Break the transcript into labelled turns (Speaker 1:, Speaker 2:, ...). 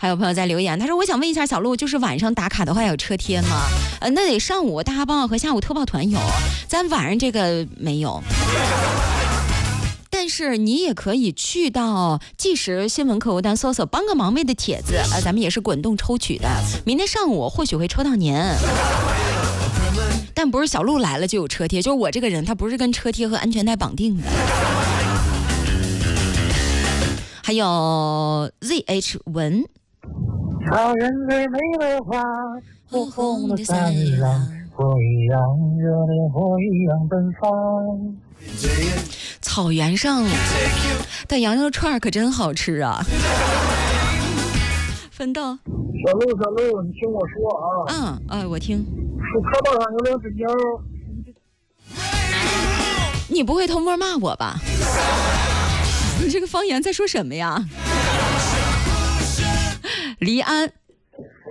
Speaker 1: 还有朋友在留言，他说我想问一下小鹿，就是晚上打卡的话有车贴吗？那得上午大巴和下午特报团有，咱晚上这个没有。但是你也可以去到即时新闻客户端搜索帮个忙妹的帖子，咱们也是滚动抽取的，明天上午或许会抽到您。但不是小鹿来了就有车贴，就是我这个人他不是跟车贴和安全带绑定的。还有 ZH 文，
Speaker 2: 草原最美的花，火红的灿烂，火一样热烈，火一样奔放。
Speaker 1: 草原上的羊肉串可真好吃啊！奋斗，
Speaker 2: 小鹿，你听我说
Speaker 1: 啊！我听。
Speaker 2: 树棵道上有两只鸟。
Speaker 1: 你不会偷摸骂我吧？你这个方言在说什么呀？黎安。